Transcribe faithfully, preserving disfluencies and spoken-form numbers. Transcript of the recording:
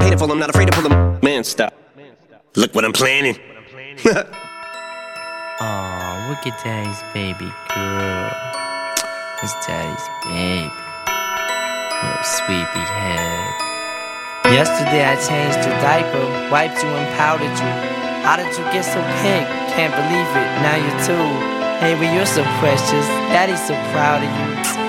hateful, I'm not afraid to pull them. Man, stop. Look what I'm planning. Aw, look at Daddy's baby girl. It's Daddy's baby. Little sweepy head. Yesterday I changed your diaper, wiped you and powdered you. How did you get so pink? Can't believe it, now you're two. Hey, but you're so precious, Daddy's so proud of you.